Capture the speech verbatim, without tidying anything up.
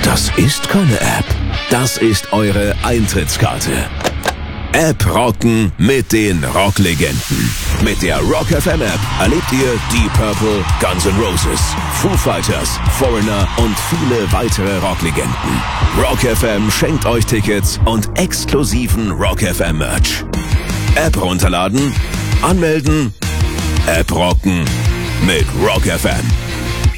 Das ist keine App. Das ist eure Eintrittskarte. App rocken mit den Rocklegenden. Mit der Rock F M App erlebt ihr Deep Purple, Guns N' Roses, Foo Fighters, Foreigner und viele weitere Rocklegenden. Rock F M schenkt euch Tickets und exklusiven Rock F M Merch. App runterladen, anmelden, App rocken mit Rock F M.